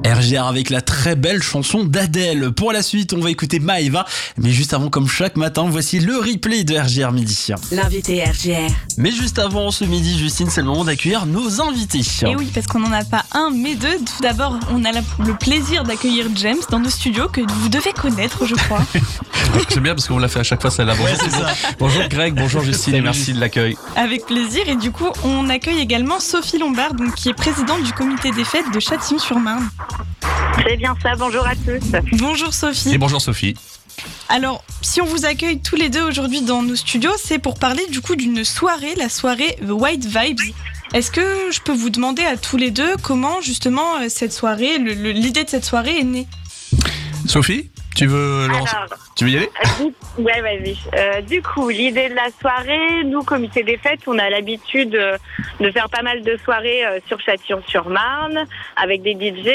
RGR avec la très belle chanson d'Adèle. Pour la suite, on va écouter Maëva. Mais juste avant, comme chaque matin, voici le replay de RGR Midi. L'invité RGR. Mais juste avant ce midi, Justine, c'est le moment d'accueillir nos invités. Et oui, parce qu'on n'en a pas un, mais deux. Tout d'abord, on a le plaisir d'accueillir James dans nos studios, que vous devez connaître, je crois. C'est bien parce qu'on l'a fait à chaque fois celle-là. Bonjour, c'est ça. Bonjour Greg, bonjour Justine et merci de l'accueil. Avec plaisir. Et du coup, on accueille également Sophie Lombard, donc, qui est présidente du comité des fêtes de Châtillon-sur-Marne. C'est bien ça, bonjour à tous. Bonjour Sophie. Et bonjour Sophie. Alors, si on vous accueille tous les deux aujourd'hui dans nos studios, c'est pour parler du coup d'une soirée, la soirée The White Vibes. Est-ce que je peux vous demander à tous les deux comment justement cette soirée, l'idée de cette soirée est née ? Sophie, tu veux y aller ? Ouais, vas-y. Du coup, l'idée de la soirée, nous, comité des fêtes, on a l'habitude de faire pas mal de soirées sur Châtillon-sur-Marne avec des DJ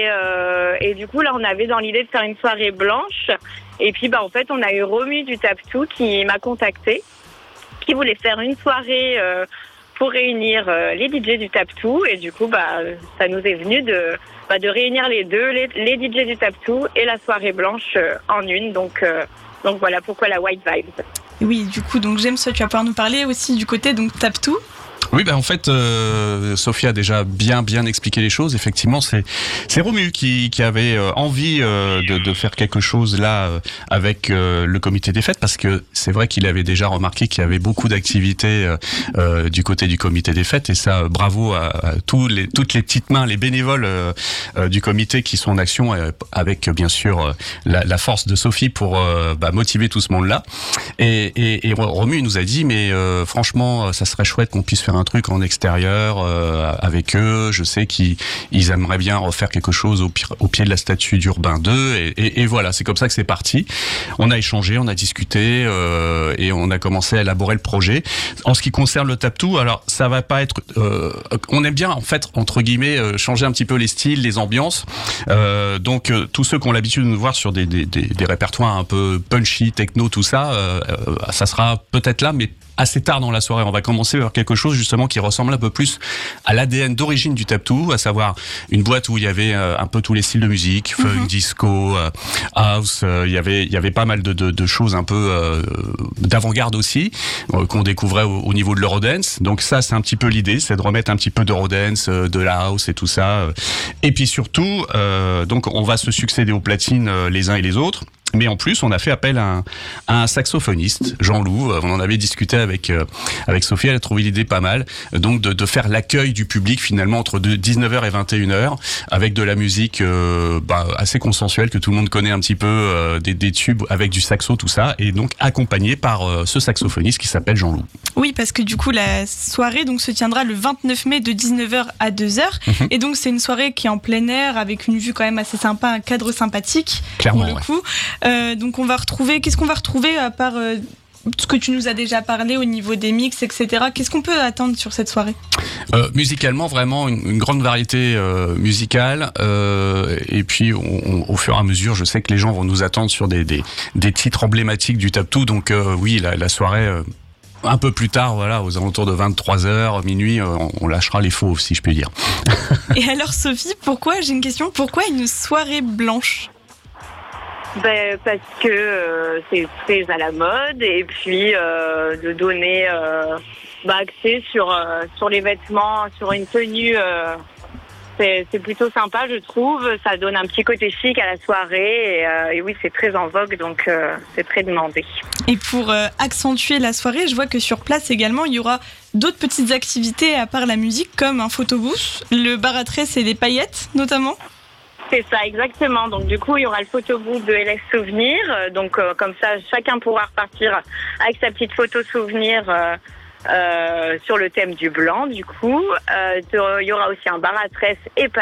et du coup, là, on avait dans l'idée de faire une soirée blanche. Et puis, en fait, on a eu Romu du Tap2 qui m'a contacté, qui voulait faire une soirée pour réunir les DJ du Tap2 et du coup, ça nous est venu de réunir les deux, les DJ du Tap2 et la soirée blanche en une. Donc voilà pourquoi la White Vibe. Oui, du coup, donc James, tu vas pouvoir nous parler aussi du côté donc Tap2. Oui, en fait, Sophie a déjà bien expliqué les choses. Effectivement, c'est Romu qui avait envie de faire quelque chose là avec le comité des fêtes, parce que c'est vrai qu'il avait déjà remarqué qu'il y avait beaucoup d'activités du côté du comité des fêtes, et ça, bravo à toutes les petites mains, les bénévoles du comité qui sont en action, avec bien sûr la force de Sophie pour motiver tout ce monde-là. Et Romu nous a dit, mais franchement, ça serait chouette qu'on puisse faire un truc en extérieur avec eux. Je sais qu'ils aimeraient bien refaire quelque chose au pied de la statue d'Urbain II et voilà, c'est comme ça que c'est parti. On a échangé, on a discuté et on a commencé à élaborer le projet. En ce qui concerne le Tap2, alors ça va pas être on aime bien en fait entre guillemets changer un petit peu les styles, les ambiances. Donc tous ceux qui ont l'habitude de nous voir sur des répertoires un peu punchy, techno, tout ça, ça sera peut-être là, mais assez tard dans la soirée. On va commencer par quelque chose justement qui ressemble un peu plus à l'ADN d'origine du Tap2, à savoir une boîte où il y avait un peu tous les styles de musique, funk, disco, house, il y avait pas mal de choses un peu d'avant-garde aussi, qu'on découvrait au niveau de l'Eurodance. Donc ça, c'est un petit peu l'idée, c'est de remettre un petit peu d'Eurodance, de la house et tout ça. Et puis surtout, donc on va se succéder aux platines les uns et les autres. Mais en plus, on a fait appel à un saxophoniste, Jean-Loup. On en avait discuté avec Sophie, elle a trouvé l'idée pas mal. Donc de faire l'accueil du public finalement entre 19h et 21h avec de la musique assez consensuelle que tout le monde connaît un petit peu, des tubes avec du saxo, tout ça, et donc accompagné par ce saxophoniste qui s'appelle Jean-Loup. Oui, parce que du coup, la soirée donc se tiendra le 29 mai de 19h à 2h. Et donc, c'est une soirée qui est en plein air avec une vue quand même assez sympa, un cadre sympathique. Clairement, pour le coup. Donc qu'est-ce qu'on va retrouver à part ce que tu nous as déjà parlé au niveau des mix, etc. Qu'est-ce qu'on peut attendre sur cette soirée ? Musicalement, vraiment une grande variété musicale. Et puis, au fur et à mesure, je sais que les gens vont nous attendre sur des titres emblématiques du Tap2. Donc oui, la soirée... un peu plus tard, voilà, aux alentours de 23h, minuit, on lâchera les faux, si je puis dire. Et alors, Sophie, j'ai une question, pourquoi une soirée blanche ? Parce que c'est très à la mode et puis de donner accès sur les vêtements, sur une tenue, c'est plutôt sympa, je trouve. Ça donne un petit côté chic à la soirée et oui, c'est très en vogue, donc c'est très demandé. Et pour accentuer la soirée, je vois que sur place également, il y aura d'autres petites activités à part la musique, comme un photobooth, le bar à tresse et les paillettes notamment. C'est ça, exactement. Donc du coup, il y aura le photobooth de LS Souvenir. Donc comme ça, chacun pourra repartir avec sa petite photo souvenir sur le thème du blanc. Du coup, il y aura aussi un bar à tresse et